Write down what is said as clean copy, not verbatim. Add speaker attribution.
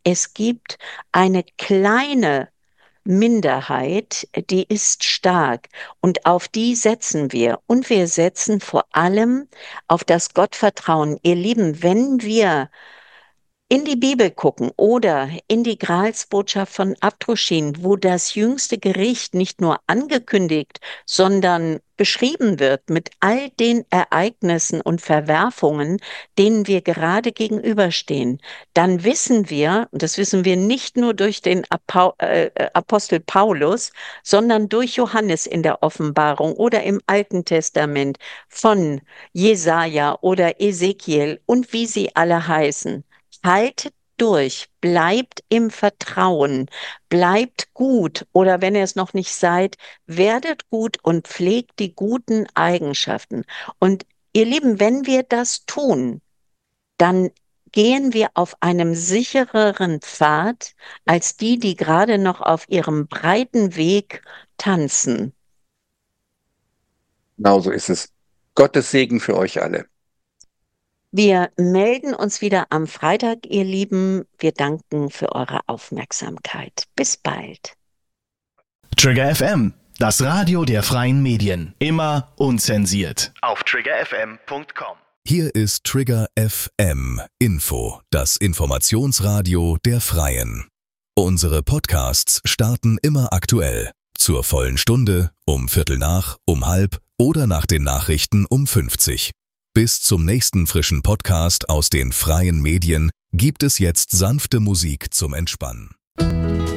Speaker 1: es gibt eine kleine Minderheit, die ist stark und auf die setzen wir. Und wir setzen vor allem auf das Gottvertrauen. Ihr Lieben, wenn wir in die Bibel gucken oder in die Gralsbotschaft von Abdruschin, wo das jüngste Gericht nicht nur angekündigt, sondern beschrieben wird mit all den Ereignissen und Verwerfungen, denen wir gerade gegenüberstehen, dann wissen wir, und das wissen wir nicht nur durch den Apostel Paulus, sondern durch Johannes in der Offenbarung oder im Alten Testament von Jesaja oder Ezekiel und wie sie alle heißen. Haltet durch, bleibt im Vertrauen, bleibt gut oder wenn ihr es noch nicht seid, werdet gut und pflegt die guten Eigenschaften. Und ihr Lieben, wenn wir das tun, dann gehen wir auf einem sichereren Pfad als die, die gerade noch auf ihrem breiten Weg tanzen.
Speaker 2: Genau so ist es. Gottes Segen für euch alle.
Speaker 1: Wir melden uns wieder am Freitag, ihr Lieben. Wir danken für eure Aufmerksamkeit. Bis bald.
Speaker 3: Trigger FM, das Radio der freien Medien. Immer unzensiert. Auf triggerfm.com.
Speaker 4: Hier ist Trigger FM Info, das Informationsradio der Freien. Unsere Podcasts starten immer aktuell. Zur vollen Stunde, um 15:15, um 16:30 oder nach den Nachrichten um 50. Bis zum nächsten frischen Podcast aus den freien Medien gibt es jetzt sanfte Musik zum Entspannen.